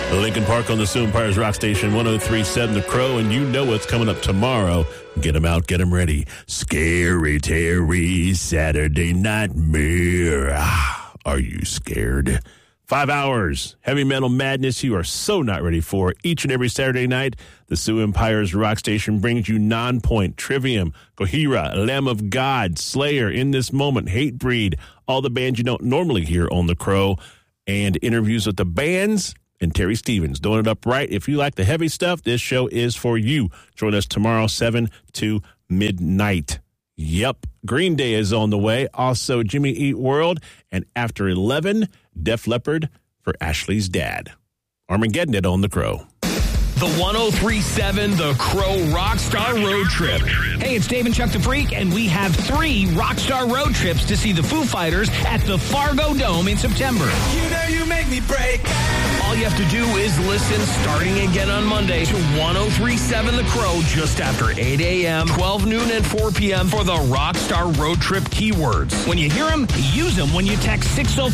Lincoln Park on the Sioux Empires Rock Station 103.7 The Crow, and you know what's coming up tomorrow. Get them out, get them ready. Scary Terry, Saturday Nightmare. Are you scared? 5 hours, heavy metal madness you are so not ready for. Each and every Saturday night, the Sioux Empires Rock Station brings you Nonpoint, Trivium, Gojira, Lamb of God, Slayer, In This Moment, Hatebreed, all the bands you don't normally hear on The Crow, and interviews with the bands and Terry Stevens doing it up right. If you like the heavy stuff, this show is for you. Join us tomorrow, 7 to midnight. Yep, Green Day is on the way. Also, Jimmy Eat World. And after 11, Def Leppard for Ashley's dad. Armageddon it on The Crow. The 103.7 The Crow Rockstar Road Trip. Hey, it's Dave and Chuck the Freak, and we have 3 Rockstar Road Trips to see the Foo Fighters at the Fargo Dome in September. You know you make me break. All you have to do is listen starting again on Monday to 103.7 The Crow just after 8 a.m., 12 noon, and 4 p.m. for the Rockstar Road Trip keywords. When you hear them, use them when you text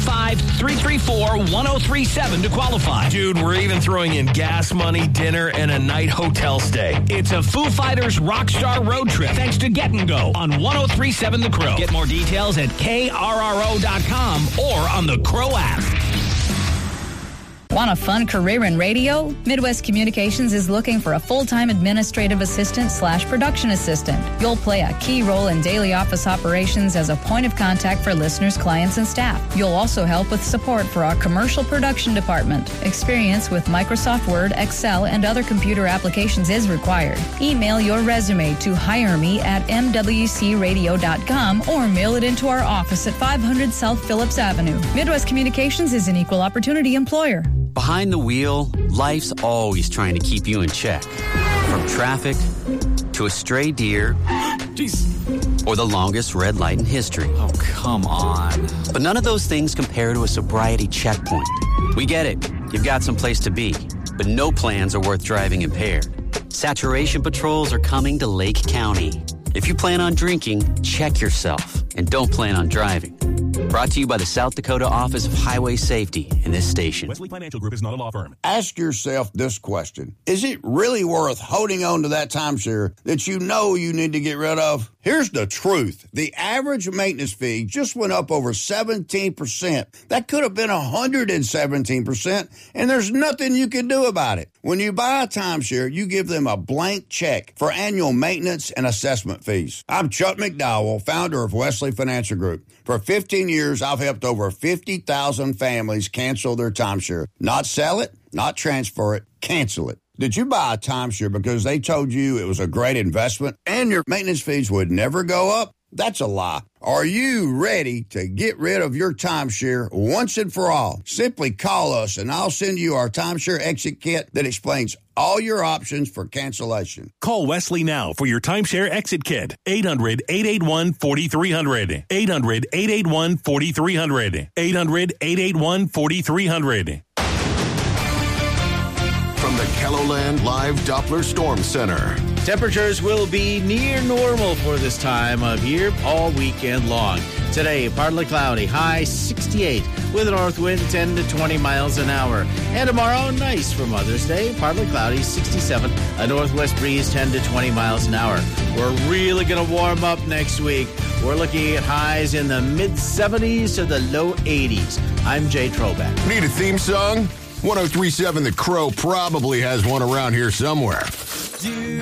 605-334-1037 to qualify. Dude, we're even throwing in gas money, dinner, and a night hotel stay. It's a Foo Fighters Rockstar Road Trip thanks to Get and Go on 103.7 The Crow. Get more details at krro.com or on the Crow app. Want a fun career in radio? Midwest Communications is looking for a full-time administrative assistant/production assistant. You'll play a key role in daily office operations as a point of contact for listeners, clients, and staff. You'll also help with support for our commercial production department. Experience with Microsoft Word, Excel, and other computer applications is required. Email your resume to hireme@mwcradio.com or mail it into our office at 500 South Phillips Avenue. Midwest Communications is an equal opportunity employer. Behind the wheel, life's always trying to keep you in check. From traffic to a stray deer or the longest red light in history. Oh, come on. But none of those things compare to a sobriety checkpoint. We get it. You've got some place to be, but no plans are worth driving impaired. Saturation patrols are coming to Lake County. If you plan on drinking, check yourself and don't plan on driving. Brought to you by the South Dakota Office of Highway Safety in this station. Wesley Financial Group is not a law firm. Ask yourself this question. Is it really worth holding on to that timeshare that you know you need to get rid of? Here's the truth. The average maintenance fee just went up over 17%. That could have been 117%, and there's nothing you can do about it. When you buy a timeshare, you give them a blank check for annual maintenance and assessment fees. I'm Chuck McDowell, founder of Wesley Financial Group. For 15 years, I've helped over 50,000 families cancel their timeshare. Not sell it, not transfer it, cancel it. Did you buy a timeshare because they told you it was a great investment and your maintenance fees would never go up? That's a lie. Are you ready to get rid of your timeshare once and for all? Simply call us and I'll send you our timeshare exit kit that explains all your options for cancellation. Call Wesley now for your timeshare exit kit. 800-881-4300. 800-881-4300. 800-881-4300. From the KELOLAND Live Doppler Storm Center. Temperatures will be near normal for this time of year all weekend long. Today, partly cloudy, high 68 with a north wind 10 to 20 miles an hour. And tomorrow, nice for Mother's Day, partly cloudy, 67, a northwest breeze 10 to 20 miles an hour. We're really going to warm up next week. We're looking at highs in the mid-70s to the low 80s. I'm Jay Troback. Need a theme song? 103.7 The Crow probably has one around here somewhere.